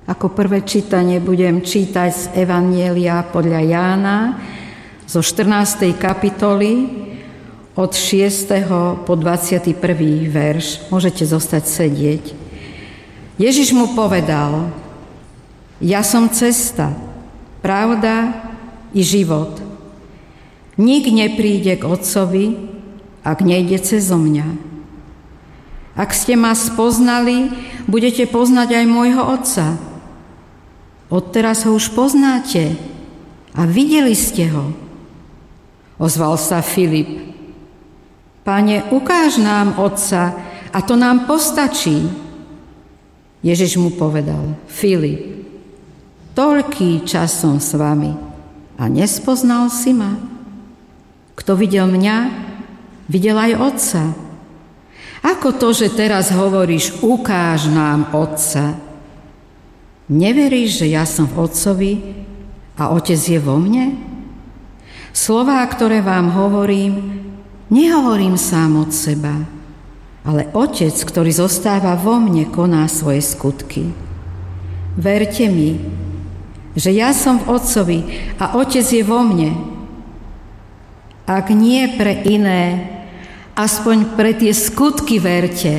Ako prvé čítanie budem čítať z Evanjelia podľa Jána zo 14. kapitoly od 6. po 21. verš. Môžete zostať sedieť. Ježiš mu povedal: Ja som cesta, pravda i život. Nik nepríde k Otcovi, ak nejde cezo mňa. Ak ste ma spoznali, budete poznať aj môjho Otca. Odteraz ho už poznáte a videli ste ho. Ozval sa Filip: Pane, ukáž nám Otca a to nám postačí. Ježiš mu povedal: Filip, toľký čas som s vami a nespoznal si ma? Kto videl mňa, videl aj Otca. Ako to, že teraz hovoríš, ukáž nám Otca? Neveríš, že ja som v Otcovi a Otec je vo mne? Slová, ktoré vám hovorím, nehovorím sám od seba, ale Otec, ktorý zostáva vo mne, koná svoje skutky. Verte mi, že ja som v Otcovi a Otec je vo mne. Ak nie pre iné, aspoň pre tie skutky verte.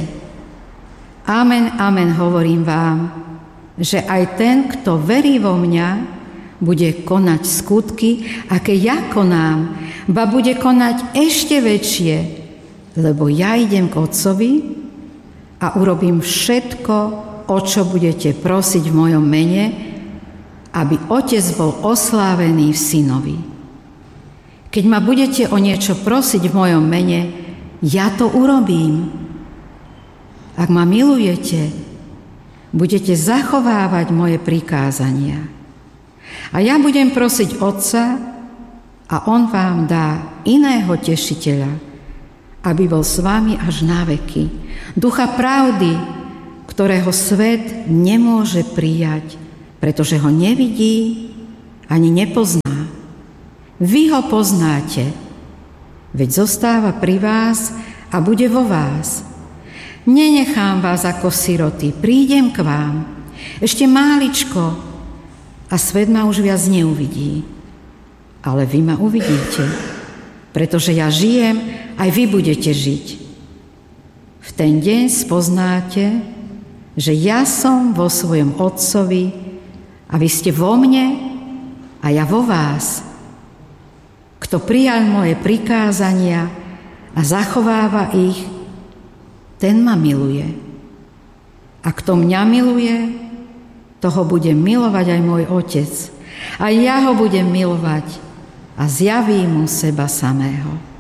Amen, amen, hovorím vám, že aj ten, kto verí vo mňa, bude konať skutky, aké ja konám, ba bude konať ešte väčšie, lebo ja idem k Otcovi a urobím všetko, o čo budete prosiť v mojom mene, aby Otec bol oslávený v Synovi. Keď ma budete o niečo prosiť v mojom mene, ja to urobím. Ak ma milujete, budete zachovávať moje prikázania. A ja budem prosiť Otca a On vám dá iného tešiteľa, aby bol s vami až na veky. Ducha pravdy, ktorého svet nemôže prijať, pretože ho nevidí ani nepozná. Vy ho poznáte, veď zostáva pri vás a bude vo vás. Nenechám vás ako siroty, prídem k vám. Ešte máličko a svet ma už viac neuvidí. Ale vy ma uvidíte, pretože ja žijem, aj vy budete žiť. V ten deň spoznáte, že ja som vo svojom Otcovi a vy ste vo mne a ja vo vás. Kto prijal moje prikázania a zachováva ich, ten ma miluje. A kto mňa miluje, toho bude milovať aj môj Otec. A ja ho budem milovať a zjavím mu seba samého.